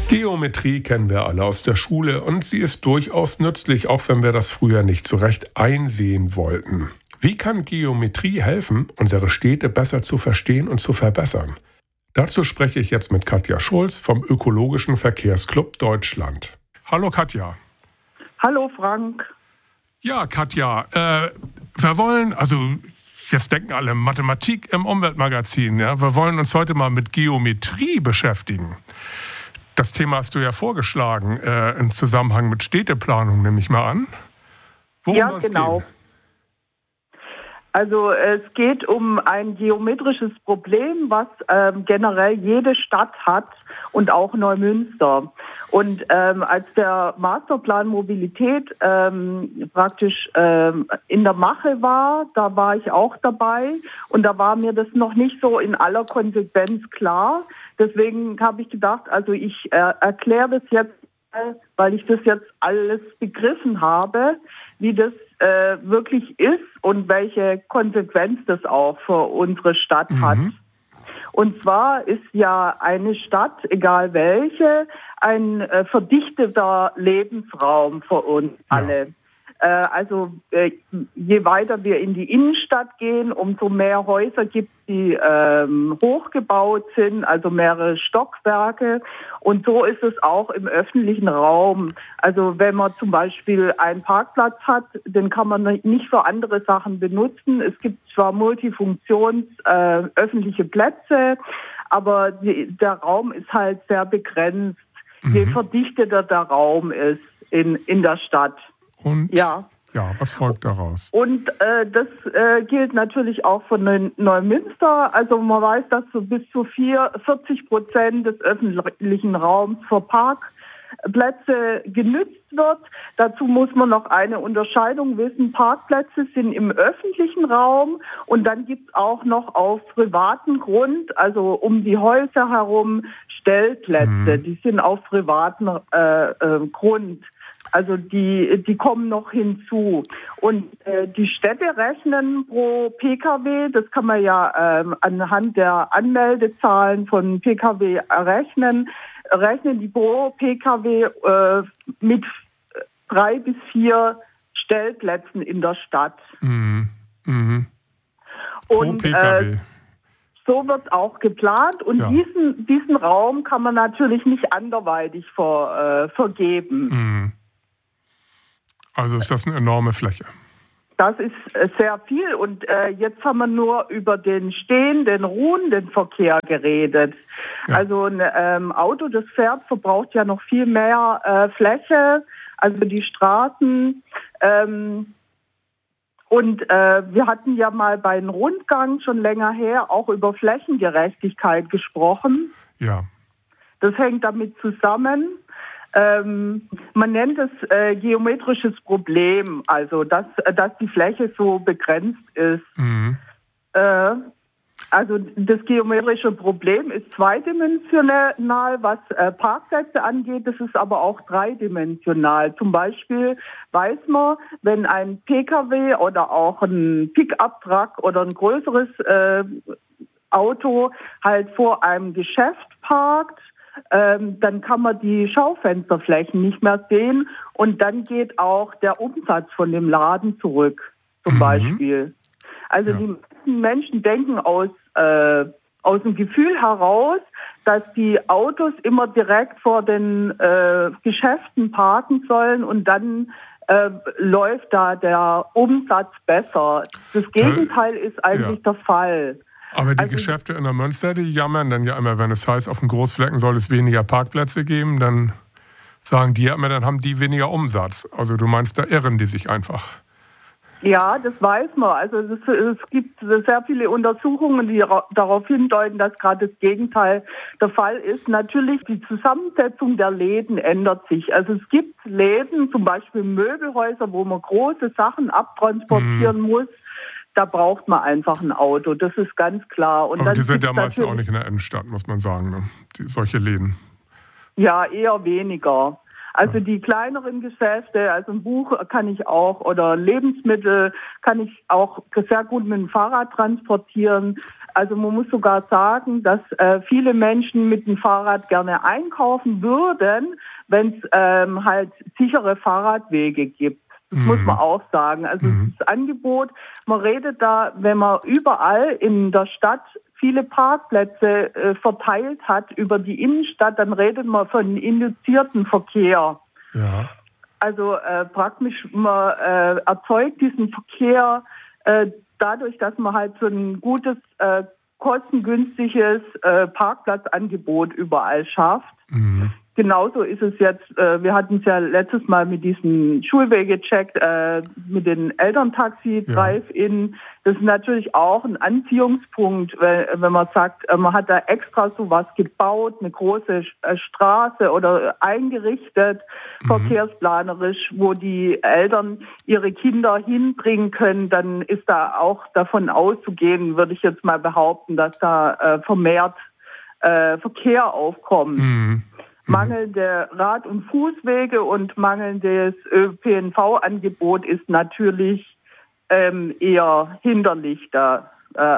Geometrie kennen wir alle aus der Schule und sie ist durchaus nützlich, auch wenn wir das früher nicht so recht einsehen wollten. Wie kann Geometrie helfen, unsere Städte besser zu verstehen und zu verbessern? Dazu spreche ich jetzt mit Katja Schulz vom Ökologischen Verkehrsclub Deutschland. Hallo Katja. Hallo Frank. Ja, Katja, wir wollen, jetzt denken alle Mathematik im Umweltmagazin, ja? Wir wollen uns heute mal mit Geometrie beschäftigen. Das Thema hast du ja vorgeschlagen, im Zusammenhang mit Städteplanung, nehme ich mal an. Worum soll es gehen? Also es geht um ein geometrisches Problem, was generell jede Stadt hat und auch Neumünster. Und als der Masterplan Mobilität praktisch in der Mache war, da war ich auch dabei und da war mir das noch nicht so in aller Konsequenz klar. Deswegen habe ich gedacht, also ich erkläre das jetzt, weil ich das jetzt alles begriffen habe, wie das wirklich ist und welche Konsequenz das auch für unsere Stadt hat. Und zwar ist ja eine Stadt, egal welche, ein verdichteter Lebensraum für uns alle. Je weiter wir in die Innenstadt gehen, umso mehr Häuser gibt es, die hochgebaut sind, also mehrere Stockwerke. Und so ist es auch im öffentlichen Raum. Also wenn man zum Beispiel einen Parkplatz hat, den kann man nicht für andere Sachen benutzen. Es gibt zwar öffentliche Plätze, aber der Raum ist halt sehr begrenzt, je verdichteter der Raum ist in der Stadt. Und was folgt daraus? Und das gilt natürlich auch für Neumünster. Also man weiß, dass so bis zu 40% des öffentlichen Raums für Parkplätze genützt wird. Dazu muss man noch eine Unterscheidung wissen. Parkplätze sind im öffentlichen Raum und dann gibt es auch noch auf privatem Grund, also um die Häuser herum, Stellplätze. Die sind auf privatem Grund. Also die kommen noch hinzu. Und die Städte rechnen pro Pkw, das kann man ja anhand der Anmeldezahlen von Pkw rechnen die pro Pkw mit 3 bis 4 Stellplätzen in der Stadt. Pro Pkw. So wird auch geplant und diesen Raum kann man natürlich nicht anderweitig vergeben. Also ist das eine enorme Fläche. Das ist sehr viel und jetzt haben wir nur über den stehenden, ruhenden Verkehr geredet. Ja. Also ein Auto, das fährt, verbraucht ja noch viel mehr Fläche, also die Straßen. Und wir hatten ja mal bei einem Rundgang schon länger her auch über Flächengerechtigkeit gesprochen. Ja. Das hängt damit zusammen. Man nennt es geometrisches Problem, also dass die Fläche so begrenzt ist. Also das geometrische Problem ist zweidimensional, was Parkplätze angeht, das ist aber auch dreidimensional. Zum Beispiel weiß man, wenn ein Pkw oder auch ein Pick-up-Truck oder ein größeres Auto halt vor einem Geschäft parkt, dann kann man die Schaufensterflächen nicht mehr sehen und dann geht auch der Umsatz von dem Laden zurück, zum Beispiel. Also die meisten Menschen denken aus dem Gefühl heraus, dass die Autos immer direkt vor den Geschäften parken sollen und dann läuft da der Umsatz besser. Das Gegenteil ist eigentlich der Fall. Aber die Geschäfte in der Münster, die jammern dann ja immer, wenn es heißt, auf den Großflecken soll es weniger Parkplätze geben, dann sagen die ja immer, dann haben die weniger Umsatz. Also du meinst, da irren die sich einfach. Ja, das weiß man. Also es gibt sehr viele Untersuchungen, die darauf hindeuten, dass gerade das Gegenteil der Fall ist. Natürlich, die Zusammensetzung der Läden ändert sich. Also es gibt Läden, zum Beispiel Möbelhäuser, wo man große Sachen abtransportieren muss. Da braucht man einfach ein Auto, das ist ganz klar. Und aber dann die sind ja meistens auch nicht in der Innenstadt, muss man sagen, ne? Solche Läden. Ja, eher weniger. Also die kleineren Geschäfte, also ein Buch kann ich auch oder Lebensmittel kann ich auch sehr gut mit dem Fahrrad transportieren. Also man muss sogar sagen, dass viele Menschen mit dem Fahrrad gerne einkaufen würden, wenn es halt sichere Fahrradwege gibt. Das muss man auch sagen. Also das Angebot, man redet da, wenn man überall in der Stadt viele Parkplätze verteilt hat über die Innenstadt, dann redet man von induzierten Verkehr. Ja. Also praktisch, man erzeugt diesen Verkehr dadurch, dass man halt so ein gutes, kostengünstiges Parkplatzangebot überall schafft. Mhm. Genauso ist es jetzt, wir hatten es ja letztes Mal mit diesem Schulwege-Check, mit den Elterntaxi, Drive-In. Das ist natürlich auch ein Anziehungspunkt, wenn man sagt, man hat da extra sowas gebaut, eine große Straße oder eingerichtet, verkehrsplanerisch, wo die Eltern ihre Kinder hinbringen können, dann ist da auch davon auszugehen, würde ich jetzt mal behaupten, dass da vermehrt Verkehr aufkommt. Mhm. Mangelnde Rad- und Fußwege und mangelndes ÖPNV-Angebot ist natürlich eher hinderlich da.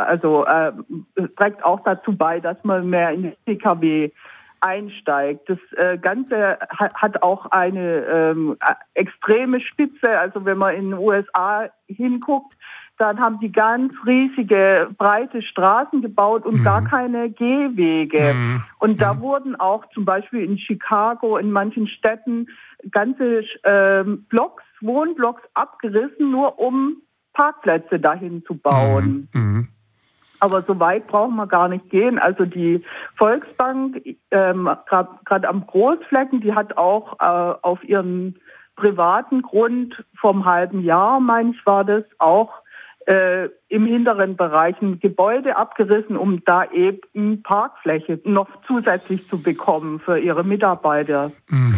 Trägt auch dazu bei, dass man mehr in den PKW einsteigt. Das Ganze hat auch eine extreme Spitze. Also wenn man in den USA hinguckt, dann haben die ganz riesige, breite Straßen gebaut und gar keine Gehwege. Und da wurden auch zum Beispiel in Chicago, in manchen Städten, ganze Wohnblocks abgerissen, nur um Parkplätze dahin zu bauen. Aber so weit brauchen wir gar nicht gehen. Also die Volksbank, gerade am Großflecken, die hat auch auf ihren privaten Grund vom halben Jahr, meine ich, war das auch im hinteren Bereich ein Gebäude abgerissen, um da eben Parkfläche noch zusätzlich zu bekommen für ihre Mitarbeiter.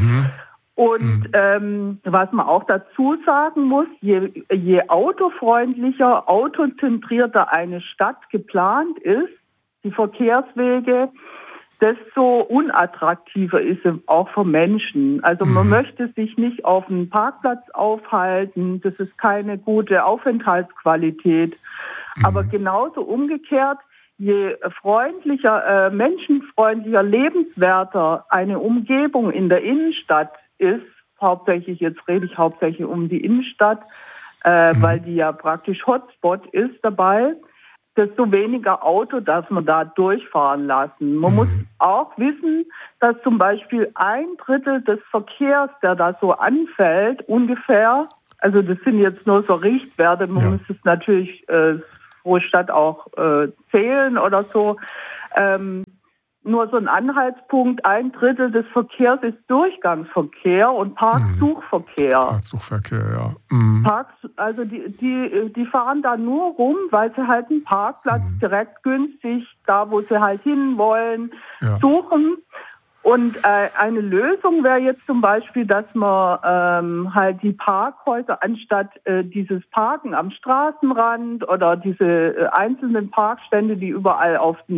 Und was man auch dazu sagen muss, je autofreundlicher, autozentrierter eine Stadt geplant ist, die Verkehrswege, desto unattraktiver ist es auch für Menschen. Also man möchte sich nicht auf einem Parkplatz aufhalten, das ist keine gute Aufenthaltsqualität. Aber genauso umgekehrt, je freundlicher, menschenfreundlicher, lebenswerter eine Umgebung in der Innenstadt ist, jetzt rede ich hauptsächlich um die Innenstadt, weil die ja praktisch Hotspot ist dabei, desto weniger Auto darf man da durchfahren lassen. Man muss auch wissen, dass zum Beispiel 1/3 des Verkehrs, der da so anfällt, ungefähr, also das sind jetzt nur so Richtwerte, man muss es natürlich pro Stadt auch zählen oder so, nur so ein Anhaltspunkt, 1/3 des Verkehrs ist Durchgangsverkehr und Parksuchverkehr. Parksuchverkehr, ja. Also die fahren da nur rum, weil sie halt einen Parkplatz direkt günstig, da wo sie halt hin wollen, suchen. Und eine Lösung wäre jetzt zum Beispiel, dass man halt die Parkhäuser anstatt dieses Parken am Straßenrand oder diese einzelnen Parkstände, die überall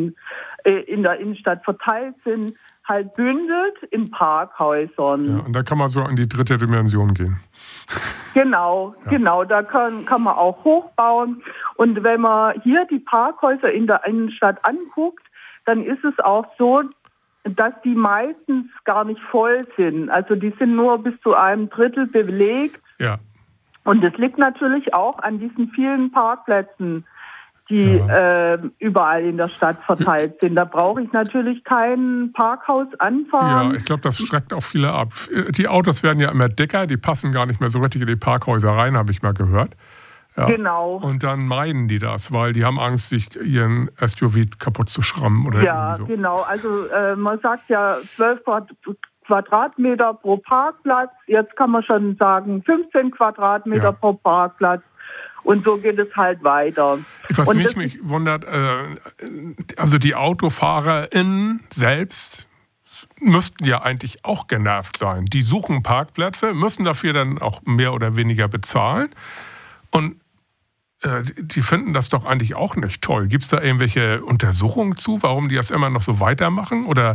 in der Innenstadt verteilt sind, halt bündelt in Parkhäusern. Ja, und da kann man so in die 3. Dimension gehen. Genau, da kann man auch hochbauen. Und wenn man hier die Parkhäuser in der Innenstadt anguckt, dann ist es auch so, dass die meistens gar nicht voll sind. Also die sind nur bis zu 1/3 belegt. Ja. Und das liegt natürlich auch an diesen vielen Parkplätzen, die überall in der Stadt verteilt sind. Da brauche ich natürlich kein Parkhaus anfahren. Ja, ich glaube, das schreckt auch viele ab. Die Autos werden ja immer dicker, die passen gar nicht mehr so richtig in die Parkhäuser rein, habe ich mal gehört. Ja. Genau. Und dann meiden die das, weil die haben Angst, sich ihren SUV kaputt zu schrammen. Oder irgendwie so. Genau. Also man sagt ja 12 Quadratmeter pro Parkplatz. Jetzt kann man schon sagen 15 Quadratmeter pro Parkplatz. Und so geht es halt weiter. Was mich wundert, also die AutofahrerInnen selbst müssten ja eigentlich auch genervt sein. Die suchen Parkplätze, müssen dafür dann auch mehr oder weniger bezahlen. Und die finden das doch eigentlich auch nicht toll. Gibt es da irgendwelche Untersuchungen zu, warum die das immer noch so weitermachen? Oder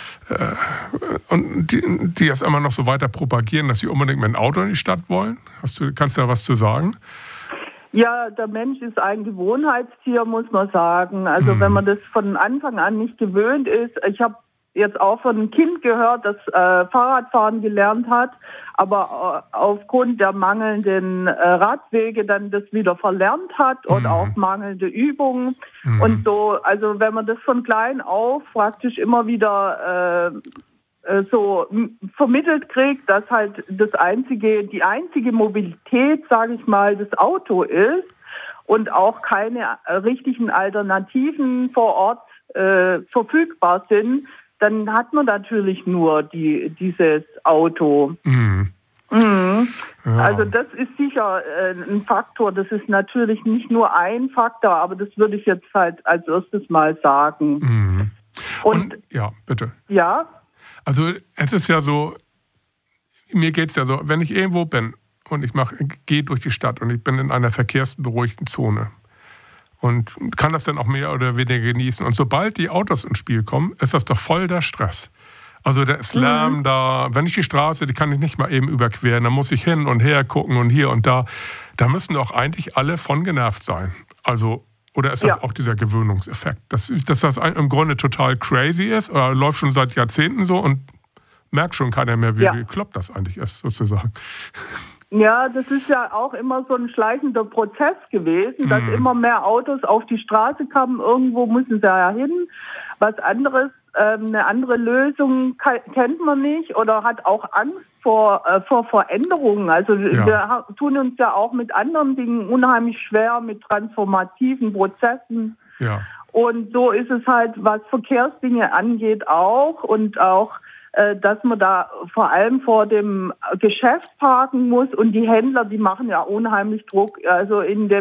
und die das immer noch so weiter propagieren, dass sie unbedingt mit dem Auto in die Stadt wollen? Kannst du da was zu sagen? Ja, der Mensch ist ein Gewohnheitstier, muss man sagen. Also wenn man das von Anfang an nicht gewöhnt ist. Ich habe jetzt auch von einem Kind gehört, das Fahrradfahren gelernt hat, aber aufgrund der mangelnden Radwege dann das wieder verlernt hat und auch mangelnde Übungen. Und so, also wenn man das von klein auf praktisch immer wieder so vermittelt kriegt, dass halt die einzige Mobilität, sage ich mal, das Auto ist und auch keine richtigen Alternativen vor Ort verfügbar sind, dann hat man natürlich nur dieses Auto. Ja. Also das ist sicher ein Faktor. Das ist natürlich nicht nur ein Faktor, aber das würde ich jetzt halt als erstes mal sagen. Und ja, bitte. Ja. Also es ist ja so, mir geht es ja so, wenn ich irgendwo bin und gehe durch die Stadt und ich bin in einer verkehrsberuhigten Zone und kann das dann auch mehr oder weniger genießen. Und sobald die Autos ins Spiel kommen, ist das doch voll der Stress. Also der ist Lärm da, wenn ich die Straße, die kann ich nicht mal eben überqueren, da muss ich hin und her gucken und hier und da. Da müssen doch eigentlich alle von genervt sein. Also oder ist das auch dieser Gewöhnungseffekt? Dass das im Grunde total crazy ist oder läuft schon seit Jahrzehnten so und merkt schon keiner mehr, wie bekloppt das eigentlich ist, sozusagen. Ja, das ist ja auch immer so ein schleichender Prozess gewesen, dass immer mehr Autos auf die Straße kamen. Irgendwo müssen sie ja hin. Was anderes, eine andere Lösung kennt man nicht oder hat auch Angst vor Veränderungen. Also wir tun uns ja auch mit anderen Dingen unheimlich schwer, mit transformativen Prozessen. Ja. Und so ist es halt, was Verkehrsdinge angeht auch und auch dass man da vor allem vor dem Geschäft parken muss und die Händler, die machen ja unheimlich Druck. Also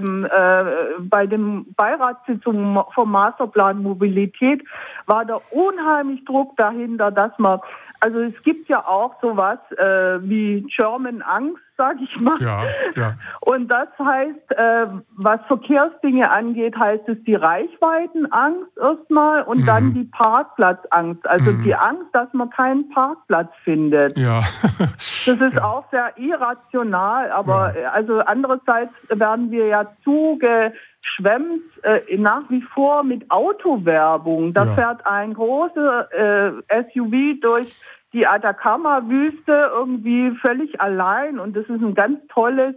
bei dem Beiratssitzung vom Masterplan Mobilität war da unheimlich Druck dahinter, dass man, also es gibt ja auch sowas wie German Angst, sag ich mal. Ja. Und das heißt, was Verkehrsdinge angeht, heißt es die Reichweitenangst erstmal und dann die Parkplatzangst. Also die Angst, dass man keinen Parkplatz findet. Ja. Das ist auch sehr irrational, aber also andererseits werden wir ja zugeschwemmt nach wie vor mit Autowerbung. Da fährt ein großer SUV durch die Atacama-Wüste irgendwie völlig allein und das ist ein ganz tolle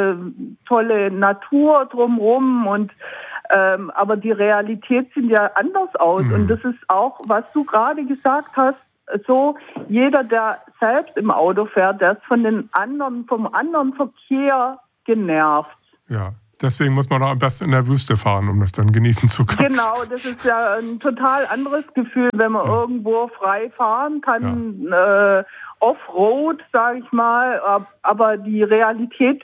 Natur drumherum und aber die Realität sieht ja anders aus und das ist auch, was du gerade gesagt hast, so jeder, der selbst im Auto fährt, der ist vom anderen Verkehr genervt. Ja. Deswegen muss man auch am besten in der Wüste fahren, um das dann genießen zu können. Genau, das ist ja ein total anderes Gefühl, wenn man irgendwo frei fahren kann, Offroad, sage ich mal. Aber die Realität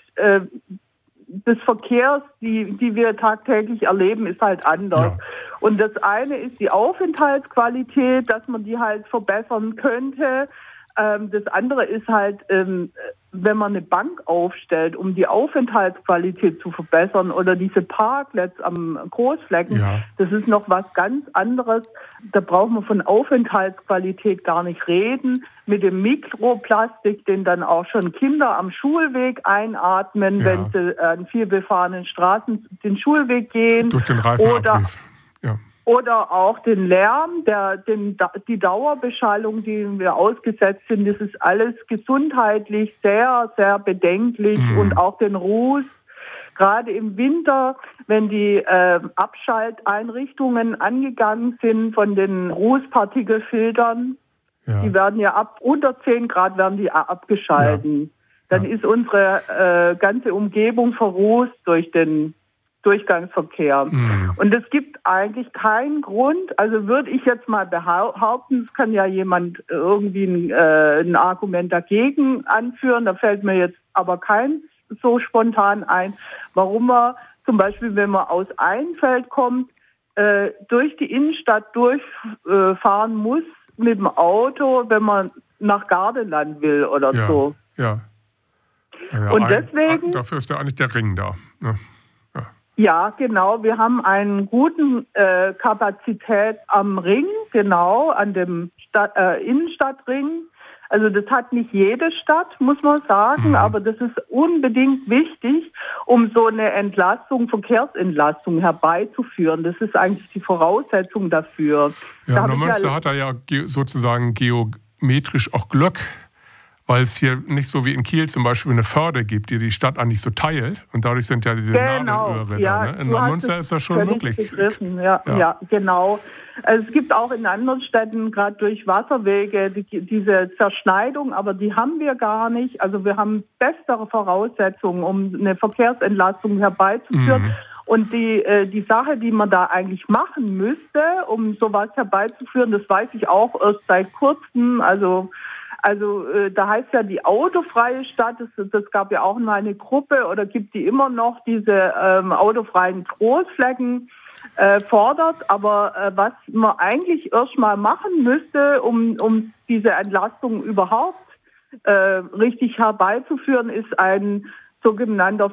des Verkehrs, die wir tagtäglich erleben, ist halt anders. Ja. Und das eine ist die Aufenthaltsqualität, dass man die halt verbessern könnte. Das andere ist halt, wenn man eine Bank aufstellt, um die Aufenthaltsqualität zu verbessern oder diese Parkplätze am Großflecken, das ist noch was ganz anderes. Da braucht man von Aufenthaltsqualität gar nicht reden. Mit dem Mikroplastik, den dann auch schon Kinder am Schulweg einatmen, wenn sie an vielbefahrenen Straßen den Schulweg gehen. Durch den Reifenabrieb. Oder auch den Lärm, die Dauerbeschallung, die wir ausgesetzt sind, das ist alles gesundheitlich sehr, sehr bedenklich und auch den Ruß. Gerade im Winter, wenn die Abschalteinrichtungen angegangen sind von den Rußpartikelfiltern, die werden ja unter 10 Grad werden die abgeschalten. Dann ist unsere ganze Umgebung verrußt durch den Durchgangsverkehr. Und es gibt eigentlich keinen Grund, also würde ich jetzt mal behaupten, es kann ja jemand irgendwie ein Argument dagegen anführen, da fällt mir jetzt aber kein so spontan ein, warum man zum Beispiel, wenn man aus Einfeld kommt, durch die Innenstadt durchfahren muss mit dem Auto, wenn man nach Gardeland will oder so. Ja. Und deswegen... Dafür ist ja eigentlich der Ring da. Ne? Ja, genau. Wir haben einen guten Kapazität am Ring, genau, an dem Innenstadtring. Also das hat nicht jede Stadt, muss man sagen, aber das ist unbedingt wichtig, um so eine Verkehrsentlastung herbeizuführen. Das ist eigentlich die Voraussetzung dafür. Ja, Neumünster hat da ja sozusagen geometrisch auch Glück, weil es hier nicht so wie in Kiel zum Beispiel eine Förde gibt, die Stadt eigentlich so teilt. Und dadurch sind ja diese Nadelöhre da. Ne? In Neumünster ist das schon möglich. Ja, genau. Also es gibt auch in anderen Städten, gerade durch Wasserwege, diese Zerschneidung, aber die haben wir gar nicht. Also wir haben bessere Voraussetzungen, um eine Verkehrsentlastung herbeizuführen. Und die Sache, die man da eigentlich machen müsste, um sowas herbeizuführen, das weiß ich auch erst seit kurzem. Also da heißt ja die autofreie Stadt, das gab ja auch mal eine Gruppe oder gibt die immer noch, diese autofreien Großflecken fordert. Aber was man eigentlich erst mal machen müsste, um diese Entlastung überhaupt richtig herbeizuführen, ist ein sogenannter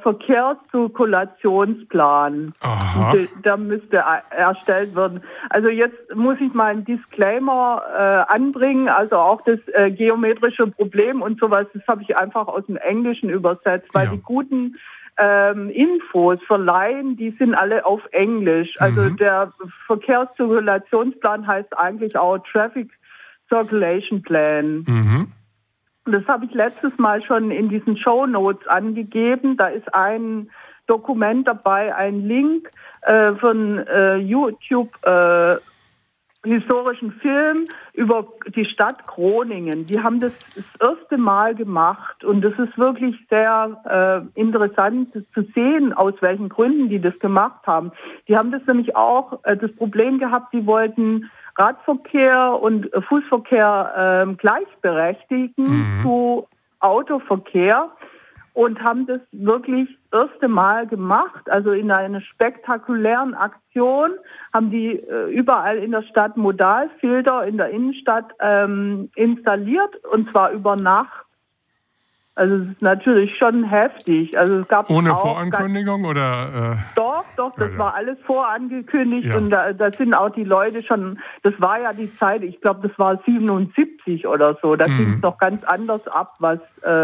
Verkehrszirkulationsplan. Der müsste erstellt werden. Also jetzt muss ich mal einen Disclaimer anbringen. Also auch das geometrische Problem und sowas, das habe ich einfach aus dem Englischen übersetzt, weil die guten Infos verleihen, die sind alle auf Englisch. Also der Verkehrszirkulationsplan heißt eigentlich auch Traffic Circulation Plan. Das habe ich letztes Mal schon in diesen Shownotes angegeben. Da ist ein Dokument dabei, ein Link von YouTube historischen Film über die Stadt Groningen. Die haben das erste Mal gemacht und das ist wirklich sehr interessant zu sehen, aus welchen Gründen die das gemacht haben. Die haben das nämlich auch das Problem gehabt, die wollten Radverkehr und Fußverkehr gleichberechtigen zu Autoverkehr und haben das wirklich das erste Mal gemacht. Also in einer spektakulären Aktion haben die überall in der Stadt Modalfilter in der Innenstadt installiert und zwar über Nacht. Also es ist natürlich schon heftig. Also es gab ohne Vorankündigung oder? Doch, das war alles vorangekündigt und da sind auch die Leute schon, das war ja die Zeit, ich glaube das war 77 oder so, da ging es noch ganz anders ab, was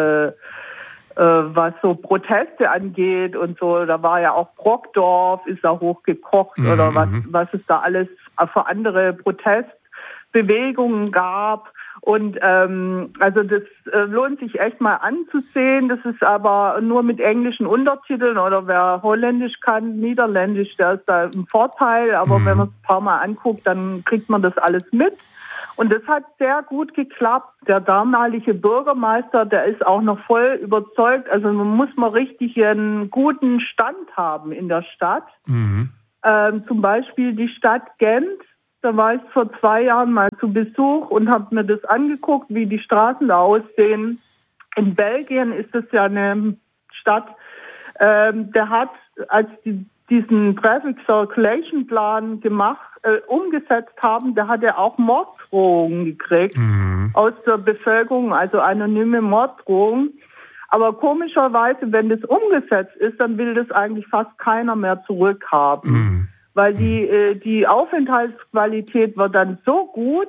so Proteste angeht und so. Da war ja auch Brockdorf, ist da hochgekocht oder was es da alles für andere Protestbewegungen gab. Und also das lohnt sich echt mal anzusehen. Das ist aber nur mit englischen Untertiteln oder wer Holländisch kann, Niederländisch, der ist da im Vorteil. Aber wenn man es ein paar Mal anguckt, dann kriegt man das alles mit. Und das hat sehr gut geklappt. Der damalige Bürgermeister, der ist auch noch voll überzeugt. Also man muss mal richtig einen guten Stand haben in der Stadt. Zum Beispiel die Stadt Gent. Da war ich vor 2 Jahren mal zu Besuch und habe mir das angeguckt, wie die Straßen da aussehen. In Belgien ist das ja eine Stadt, der hat, als die diesen Traffic Circulation Plan umgesetzt haben, da hat er auch Morddrohungen gekriegt aus der Bevölkerung, also anonyme Morddrohungen. Aber komischerweise, wenn das umgesetzt ist, dann will das eigentlich fast keiner mehr zurückhaben. Weil die Aufenthaltsqualität wird dann so gut,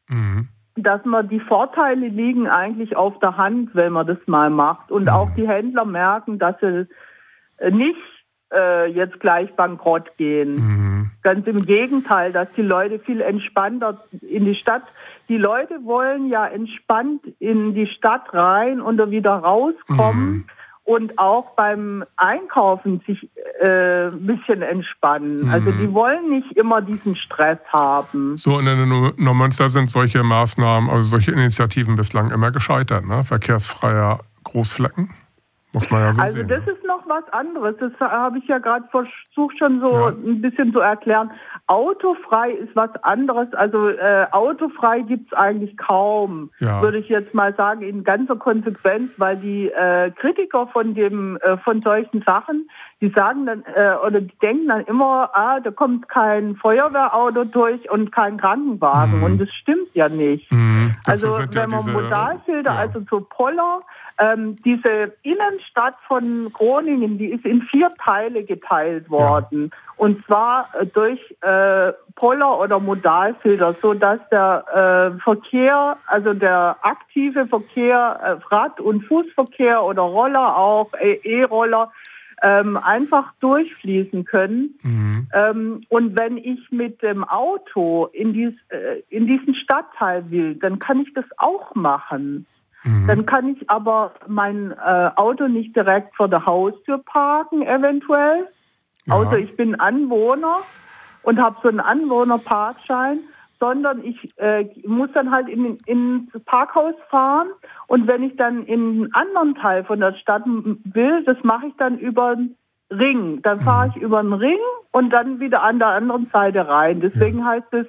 dass man die Vorteile liegen eigentlich auf der Hand, wenn man das mal macht. Und auch die Händler merken, dass sie nicht jetzt gleich bankrott gehen. Ganz im Gegenteil, dass die Leute viel entspannter in die Stadt. Die Leute wollen ja entspannt in die Stadt rein und wieder rauskommen und auch beim Einkaufen sich ein bisschen entspannen. Also die wollen nicht immer diesen Stress haben. So, in der Neumünster sind solche Maßnahmen, also solche Initiativen bislang immer gescheitert, ne? Verkehrsfreier Großflecken. Muss man ja so also sehen. Das ist noch was anderes. Das habe ich ja gerade versucht schon so ein bisschen zu erklären. Autofrei ist was anderes. Also autofrei gibt es eigentlich kaum, würde ich jetzt mal sagen, in ganzer Konsequenz, weil die Kritiker von solchen Sachen, die sagen dann oder die denken dann immer, da kommt kein Feuerwehrauto durch und kein Krankenwagen. Und das stimmt ja nicht. Also wenn man Modalfilter Modalfilter, also zur Poller. Diese Innenstadt von Groningen, die ist in 4 Teile geteilt worden. Ja. Und zwar durch Poller- oder Modalfilter, so dass der Verkehr, also der aktive Verkehr, Rad- und Fußverkehr oder Roller auch, E-Roller, einfach durchfließen können. Mhm. Und wenn ich mit dem Auto in diesen Stadtteil will, dann kann ich das auch machen. Mhm. Dann kann ich aber mein Auto nicht direkt vor der Haustür parken, eventuell. Ja. Außer ich bin Anwohner und habe so einen Anwohnerparkschein, sondern ich muss dann halt ins Parkhaus fahren. Und wenn ich dann in einen anderen Teil von der Stadt will, das mache ich dann über einen Ring. Dann fahre ich über einen Ring und dann wieder an der anderen Seite rein. Deswegen heißt es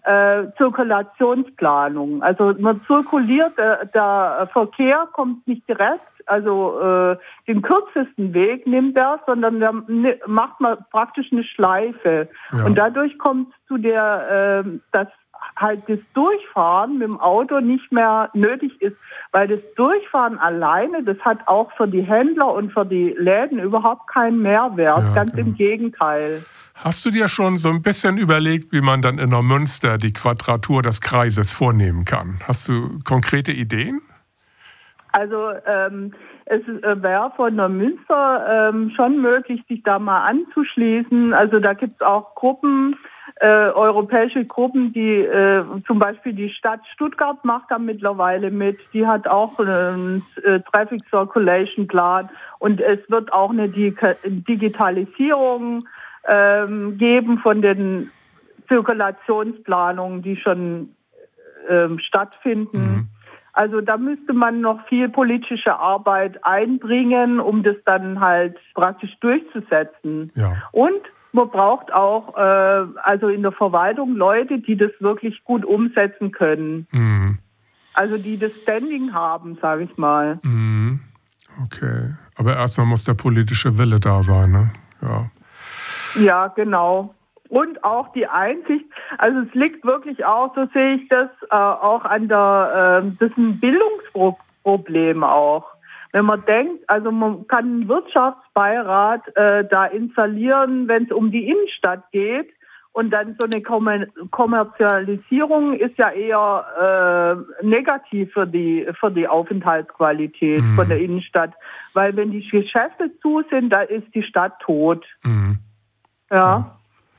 Zirkulationsplanung. Also man zirkuliert, der Verkehr kommt nicht direkt, also den kürzesten Weg nimmt er, sondern da macht man praktisch eine Schleife. Ja. Und dadurch kommt zu dass halt das Durchfahren mit dem Auto nicht mehr nötig ist, weil das Durchfahren alleine, das hat auch für die Händler und für die Läden überhaupt keinen Mehrwert, ganz im Gegenteil. Hast du dir schon so ein bisschen überlegt, wie man dann in Neumünster die Quadratur des Kreises vornehmen kann? Hast du konkrete Ideen? Also es wäre von Neumünster schon möglich, sich da mal anzuschließen. Also da gibt es auch Gruppen, europäische Gruppen, die zum Beispiel die Stadt Stuttgart macht da mittlerweile mit. Die hat auch einen Traffic Circulation Plan und es wird auch eine Digitalisierung geben von den Zirkulationsplanungen, die schon stattfinden. Mhm. Also da müsste man noch viel politische Arbeit einbringen, um das dann halt praktisch durchzusetzen. Ja. Und man braucht auch also in der Verwaltung Leute, die das wirklich gut umsetzen können. Mhm. Also die das Standing haben, sage ich mal. Mhm. Okay, aber erstmal muss der politische Wille da sein, ne? Ja. Ja, genau. Und auch die Einsicht, also es liegt wirklich auch, so sehe ich das, auch an das ist ein Bildungsproblem auch. Wenn man denkt, also man kann einen Wirtschaftsbeirat da installieren, wenn es um die Innenstadt geht, und dann so eine Kommerzialisierung ist ja eher negativ für die Aufenthaltsqualität von der Innenstadt, weil wenn die Geschäfte zu sind, da ist die Stadt tot. Mhm. Ja.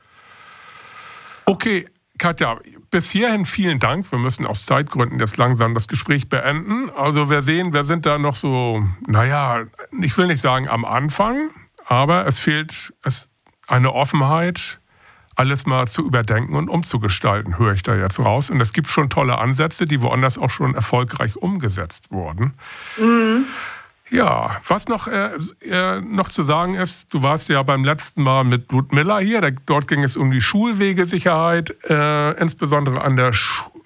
Okay, Katja, bis hierhin vielen Dank. Wir müssen aus Zeitgründen jetzt langsam das Gespräch beenden. Also wir sind da noch so, ich will nicht sagen am Anfang, aber es fehlt eine Offenheit, alles mal zu überdenken und umzugestalten, höre ich da jetzt raus. Und es gibt schon tolle Ansätze, die woanders auch schon erfolgreich umgesetzt wurden. Mhm. Ja, was noch zu sagen ist, du warst ja beim letzten Mal mit Ludmilla hier, dort ging es um die Schulwegesicherheit, insbesondere an der